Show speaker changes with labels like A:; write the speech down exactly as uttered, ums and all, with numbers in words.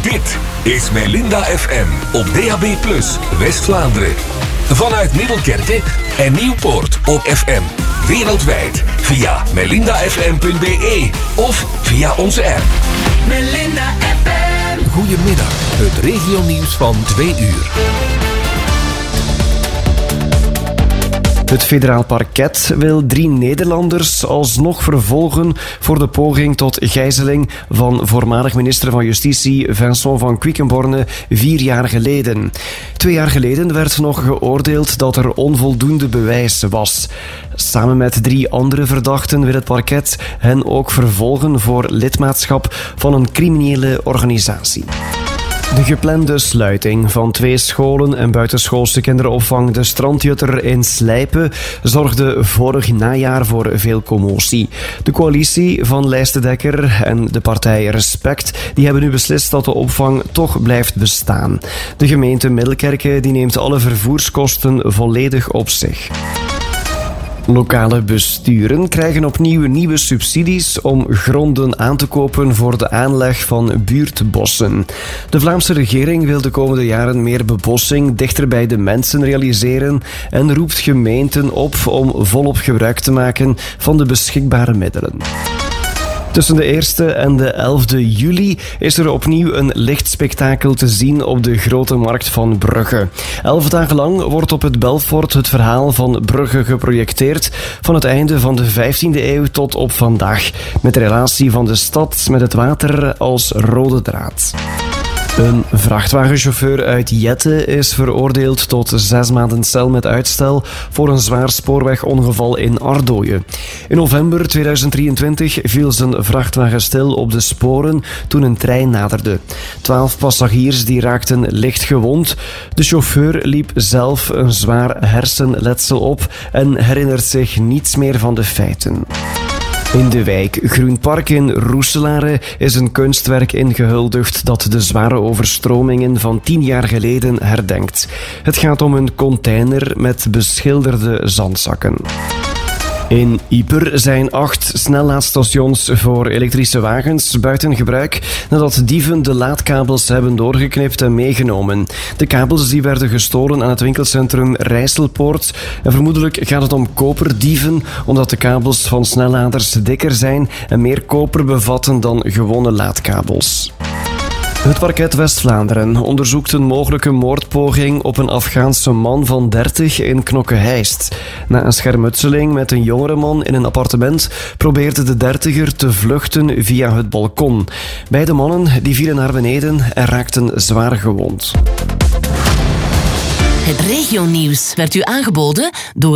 A: Dit is Melinda F M op D A B plus, West-Vlaanderen. Vanuit Middelkerke en Nieuwpoort op F M. Wereldwijd via melinda f m punt b e of via onze app.
B: Melinda F M.
A: Goedemiddag, het regionieuws van twee uur.
C: Het federaal parket wil drie Nederlanders alsnog vervolgen voor de poging tot gijzeling van voormalig minister van Justitie Vincent van Quickenborne vier jaar geleden. Twee jaar geleden werd nog geoordeeld dat er onvoldoende bewijs was. Samen met drie andere verdachten wil het parket hen ook vervolgen voor lidmaatschap van een criminele organisatie. De geplande sluiting van twee scholen en buitenschoolse kinderopvang De Strandjutter in Slijpen zorgde vorig najaar voor veel commotie. De coalitie van Lijst Dekker en de partij Respect die hebben nu beslist dat de opvang toch blijft bestaan. De gemeente Middelkerke die neemt alle vervoerskosten volledig op zich. Lokale besturen krijgen opnieuw nieuwe subsidies om gronden aan te kopen voor de aanleg van buurtbossen. De Vlaamse regering wil de komende jaren meer bebossing dichter bij de mensen realiseren en roept gemeenten op om volop gebruik te maken van de beschikbare middelen. Tussen de eerste en de elfde juli is er opnieuw een lichtspektakel te zien op de Grote Markt van Brugge. Elf dagen lang wordt op het Belfort het verhaal van Brugge geprojecteerd van het einde van de vijftiende eeuw tot op vandaag, met de relatie van de stad met het water als rode draad. Een vrachtwagenchauffeur uit Jette is veroordeeld tot zes maanden cel met uitstel voor een zwaar spoorwegongeval in Ardooien. In november tweeduizend drieëntwintig viel zijn vrachtwagen stil op de sporen toen een trein naderde. Twaalf passagiers die raakten licht gewond. De chauffeur liep zelf een zwaar hersenletsel op en herinnert zich niets meer van de feiten. In de wijk Groenpark in Roeselare is een kunstwerk ingehuldigd dat de zware overstromingen van tien jaar geleden herdenkt. Het gaat om een container met beschilderde zandzakken. In Ieper zijn acht snellaadstations voor elektrische wagens buiten gebruik nadat dieven de laadkabels hebben doorgeknipt en meegenomen. De kabels die werden gestolen aan het winkelcentrum Rijsselpoort en vermoedelijk gaat het om koperdieven omdat de kabels van snelladers dikker zijn en meer koper bevatten dan gewone laadkabels. Het parket West-Vlaanderen onderzoekt een mogelijke moordpoging op een Afghaanse man van dertig in Knokke-Heist. Na een schermutseling met een jongere man in een appartement probeerde de dertiger te vluchten via het balkon. Beide mannen die vielen naar beneden en raakten zwaar gewond.
B: Het regionieuws werd u aangeboden door